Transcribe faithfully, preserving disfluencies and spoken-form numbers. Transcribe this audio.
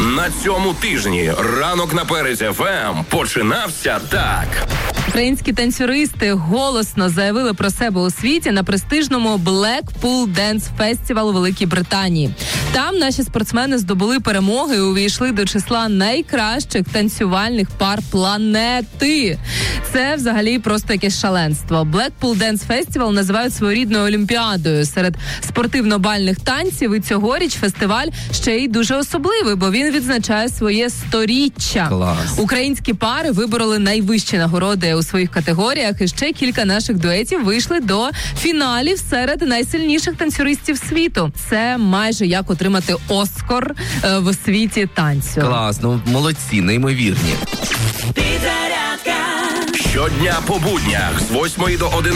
На цьому тижні ранок на Перезі еф ем починався так. Українські танцюристи голосно заявили про себе у світі на престижному Blackpool Dance Festival у Великій Британії. Там наші спортсмени здобули перемоги і увійшли до числа найкращих танцювальних пар планети. Це взагалі просто якесь шаленство. Blackpool Dance Festival називають своєрідною олімпіадою серед спортивно-бальних танців. І цьогоріч фестиваль ще й дуже особливий, бо він відзначає своє сторіччя. Клас. Українські пари вибороли найвищі нагороди у своїх категоріях, і ще кілька наших дуетів вийшли до фіналів серед найсильніших танцюристів світу. Це майже як отримати Оскар е, в світі танцю. Клас, ну молодці, неймовірні. Щодня по буднях з восьмої до одинадцятої